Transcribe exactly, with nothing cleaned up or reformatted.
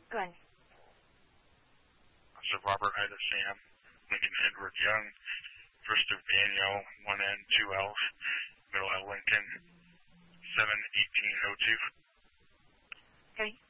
Go ahead. So Robert Ida Sam, Lincoln Edward Young, first of Daniel, one N, two L's, middle L Lincoln, seven eighteen oh two. Okay.